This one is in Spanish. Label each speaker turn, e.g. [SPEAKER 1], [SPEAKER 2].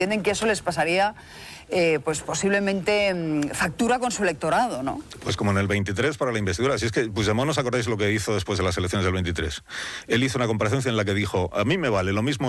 [SPEAKER 1] entienden que eso les pasaría, pues posiblemente factura con su electorado, ¿no?
[SPEAKER 2] Pues como en el 23 para la investidura. Si es que Puigdemont, ¿os acordáis lo que hizo después de las elecciones del 23? Él hizo una comparecencia en la que dijo: a mí me vale lo mismo